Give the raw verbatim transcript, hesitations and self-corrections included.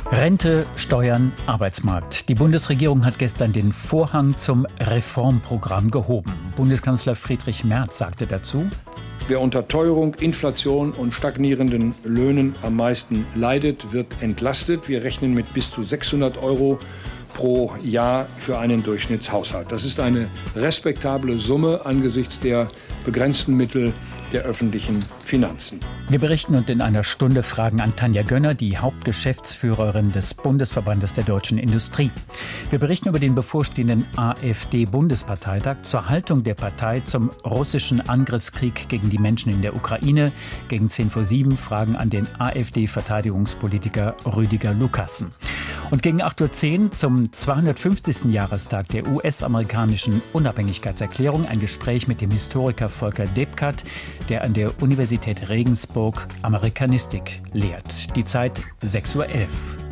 Rente, Steuern, Arbeitsmarkt. Die Bundesregierung hat gestern den Vorhang zum Reformprogramm gehoben. Bundeskanzler Friedrich Merz sagte dazu: Wer unter Teuerung, Inflation und stagnierenden Löhnen am meisten leidet, wird entlastet. Wir rechnen mit bis zu sechshundert Euro pro Jahr für einen Durchschnittshaushalt. Das ist eine respektable Summe angesichts der begrenzten Mittel der öffentlichen Finanzen. Wir berichten und in einer Stunde fragen an Tanja Gönner, die Hauptgeschäftsführerin des Bundesverbandes der deutschen Industrie. Wir berichten über den bevorstehenden AfD-Bundesparteitag, zur Haltung der Partei zum russischen Angriffskrieg gegen die Menschen in der Ukraine. Gegen zehn vor sieben fragen an den AfD-Verteidigungspolitiker Rüdiger Lukassen. Und gegen acht Uhr zehn zum zweihundertfünfzigsten Jahrestag der U S-amerikanischen Unabhängigkeitserklärung ein Gespräch mit dem Historiker Volker Debkat, der an der Universität Regensburg Amerikanistik lehrt. Die Zeit sechs Uhr elf.